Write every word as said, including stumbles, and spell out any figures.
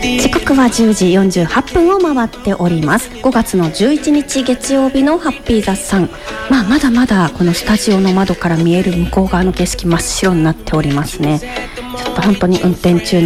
時刻はじゅうじよんじゅうはっぷんを回っております。ごがつのじゅういちにち月曜日のハッピー雑談、まあ、まだまだこのスタジオの窓から見える向こう側の景色真っ白になっておりますね。ちょっと本当に運転中